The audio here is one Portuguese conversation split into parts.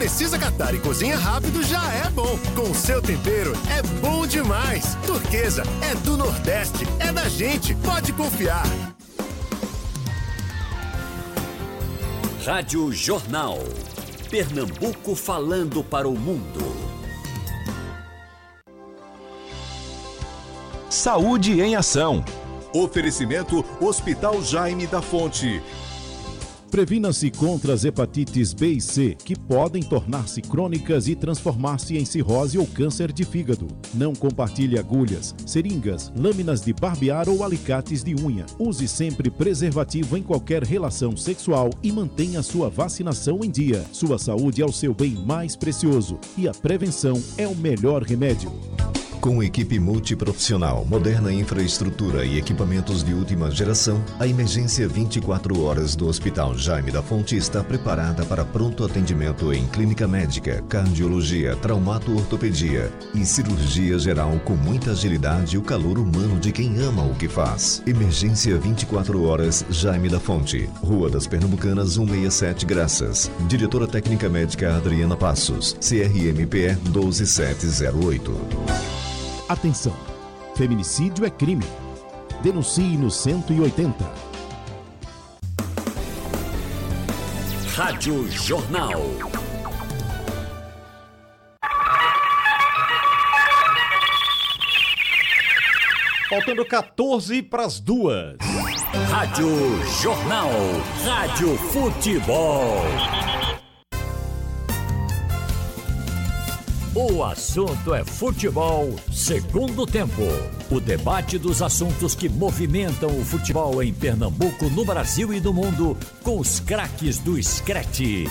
precisa catar e cozinha rápido já é bom. Com o seu tempero é bom demais. Turquesa é do Nordeste, é da gente, pode confiar. Rádio Jornal. Pernambuco falando para o mundo. Saúde em ação. Oferecimento Hospital Jaime da Fonte. Previna-se contra as hepatites B e C, que podem tornar-se crônicas e transformar-se em cirrose ou câncer de fígado. Não compartilhe agulhas, seringas, lâminas de barbear ou alicates de unha. Use sempre preservativo em qualquer relação sexual e mantenha sua vacinação em dia. Sua saúde é o seu bem mais precioso e a prevenção é o melhor remédio. Com equipe multiprofissional, moderna infraestrutura e equipamentos de última geração, a emergência 24 horas do Hospital Jaime da Fonte está preparada para pronto atendimento em clínica médica, cardiologia, traumato-ortopedia e cirurgia geral com muita agilidade e o calor humano de quem ama o que faz. Emergência 24 horas Jaime da Fonte, Rua das Pernambucanas 167 Graças. Diretora técnica médica Adriana Passos, CRMPE 12708. Atenção! Feminicídio é crime. Denuncie no 180. Rádio Jornal. Faltando 14 para as 2. Rádio Jornal. Rádio Futebol. O assunto é futebol, segundo tempo. O debate dos assuntos que movimentam o futebol em Pernambuco, no Brasil e no mundo, com os craques do Screte.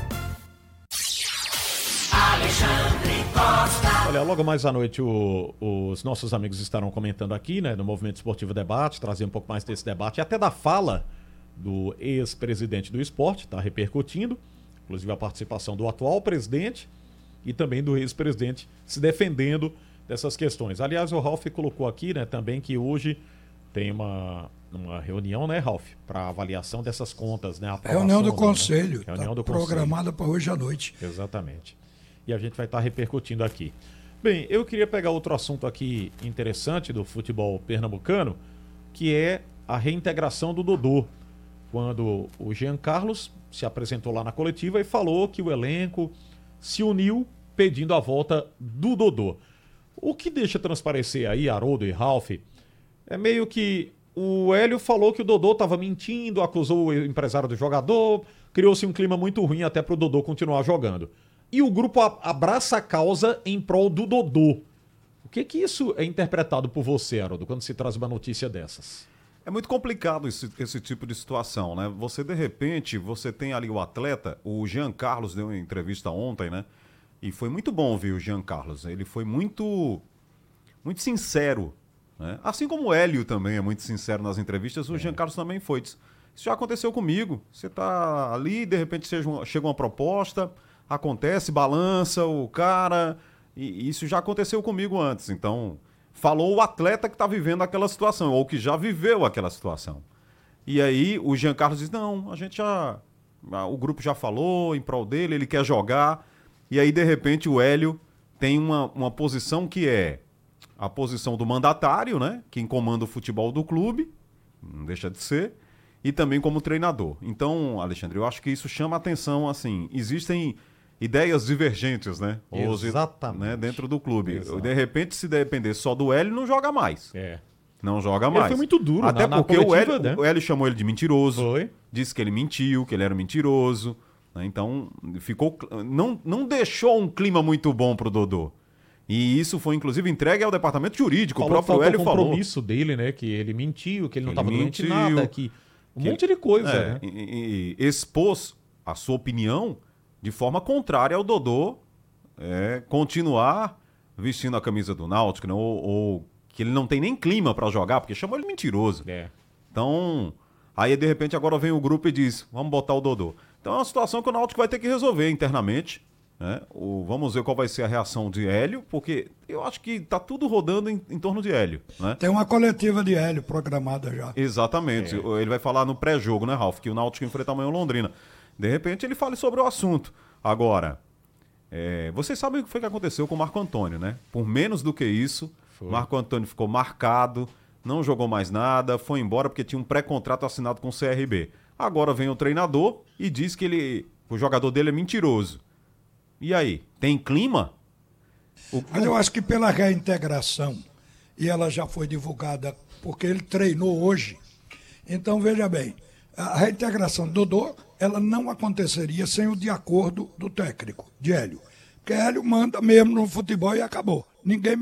Alexandre Costa. Olha, logo mais à noite os nossos amigos estarão comentando aqui, né, no Movimento Esportivo Debate, trazer um pouco mais desse debate e até da fala do ex-presidente do esporte, está repercutindo, inclusive a participação do atual presidente e também do ex-presidente se defendendo dessas questões. Aliás, o Ralf colocou aqui, né, também que hoje tem uma reunião, né, Ralf, para avaliação dessas contas, né? Reunião do Conselho, reunião do programada para hoje à noite. Exatamente. E a gente vai estar repercutindo aqui. Bem, eu queria pegar outro assunto aqui interessante do futebol pernambucano, que é a reintegração do Dodô. Quando o Jean Carlos se apresentou lá na coletiva e falou que o elenco se uniu pedindo a volta do Dodô. O que deixa transparecer aí, Haroldo e Ralf, é meio que o Hélio falou que o Dodô estava mentindo, acusou o empresário do jogador, criou-se um clima muito ruim até para o Dodô continuar jogando. E o grupo abraça a causa em prol do Dodô. O que isso é interpretado por você, Haroldo, quando se traz uma notícia dessas? É muito complicado esse tipo de situação, né? De repente, você tem ali o atleta, o Jean Carlos deu uma entrevista ontem, né? E foi muito bom ouvir o Jean Carlos. Ele foi muito sincero, né? Assim como o Hélio também é muito sincero nas entrevistas, o Jean Carlos também foi. Isso já aconteceu comigo. Você tá ali, de repente chega uma proposta, acontece, balança o cara, e isso já aconteceu comigo antes. Então, falou o atleta que está vivendo aquela situação, ou que já viveu aquela situação. E aí o Jean Carlos diz, não, o grupo já falou em prol dele, ele quer jogar. E aí, de repente, o Hélio tem uma posição que é a posição do mandatário, né? Quem comanda o futebol do clube, não deixa de ser, e também como treinador. Então, Alexandre, eu acho que isso chama a atenção, assim, existem ideias divergentes, né? Exatamente. Né, dentro do clube. Exato. De repente, se depender só do Hélio, não joga mais. Não joga mais. Ele foi muito duro. Até porque coletiva, o Hélio chamou ele de mentiroso. Foi. Disse que ele mentiu, que ele era mentiroso. Né? Então, não deixou um clima muito bom pro Dodô. E isso foi, inclusive, entregue ao departamento jurídico. O próprio Hélio falou. O compromisso dele, né? Que ele mentiu, que ele não estava doente nada, que um monte de coisa, né? E expôs a sua opinião de forma contrária ao Dodô continuar vestindo a camisa do Náutico, né? ou que ele não tem nem clima para jogar, porque chamou ele de mentiroso. Então, aí de repente agora vem o grupo e diz, vamos botar o Dodô. Então é uma situação que o Náutico vai ter que resolver internamente. Né? Vamos ver qual vai ser a reação de Hélio, porque eu acho que tá tudo rodando em torno de Hélio. Né? Tem uma coletiva de Hélio programada já. Exatamente. Ele vai falar no pré-jogo, né, Ralf? Que o Náutico enfrenta amanhã o Londrina. De repente ele fale sobre o assunto. Agora, Vocês sabem o que foi que aconteceu com o Marco Antônio, né? Por menos do que isso, Marco Antônio ficou marcado, não jogou mais nada, foi embora porque tinha um pré-contrato assinado com o CRB. Agora vem o treinador e diz que o jogador dele é mentiroso. E aí, tem clima? Mas eu acho que pela reintegração, e ela já foi divulgada porque ele treinou hoje, então veja bem, a reintegração do Dodô, ela não aconteceria sem o de acordo do técnico, de Hélio. Porque Hélio manda mesmo no futebol e acabou. Ninguém